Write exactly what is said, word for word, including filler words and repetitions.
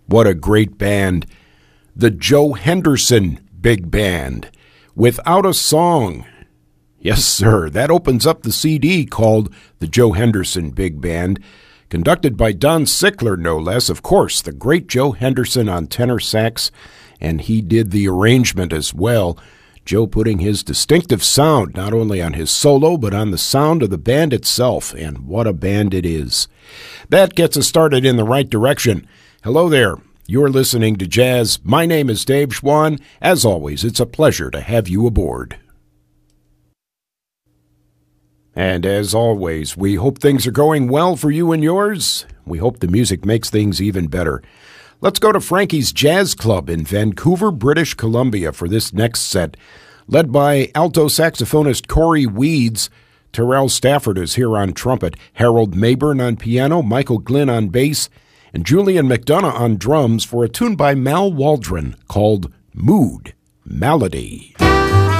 What a great band. The Joe Henderson Big Band. Without a Song. Yes, sir. That opens up the C D called The Joe Henderson Big Band, conducted by Don Sickler, no less. Of course, the great Joe Henderson on tenor sax, and he did the arrangement as well. Joe putting his distinctive sound not only on his solo, but on the sound of the band itself, and what a band it is. That gets us started in the right direction. Hello there. You're listening to Jazz. My name is Dave Schwann. As always, it's a pleasure to have you aboard. And as always, we hope things are going well for you and yours. We hope the music makes things even better. Let's go to Frankie's Jazz Club in Vancouver, British Columbia for this next set. Led by alto saxophonist Corey Weeds, Terrell Stafford is here on trumpet, Harold Mayburn on piano, Michael Glynn on bass, and Julian McDonough on drums for a tune by Mal Waldron called Mood Malady.